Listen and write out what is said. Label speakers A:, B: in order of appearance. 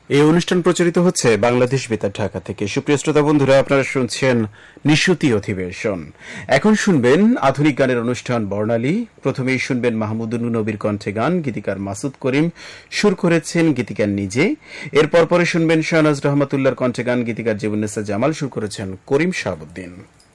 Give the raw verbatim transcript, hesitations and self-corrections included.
A: এই অনুষ্ঠান প্রচারিত হচ্ছে বাংলাদেশ বেতার ঢাকা থেকে। সুপ্রিয় শ্রোতা বন্ধুরা, আপনারা শুনছেন নিশুতি অধিবেশন। এখন শুনবেন আধুনিক গানের অনুষ্ঠান বর্ণালী। প্রথমেই শুনবেন মাহমুদুন নবীর কণ্ঠে গান, গীতিকার মাসুদ করিম, সুর করেছেন গীতিকার নিজে। এরপর পরে শুনবেন শাহনাজ রহমাতুল্লাহর কণ্ঠে গান, গীতিকার জীবনেসা জামাল, সুর করেছেন করিম শাহাবুদ্দিন।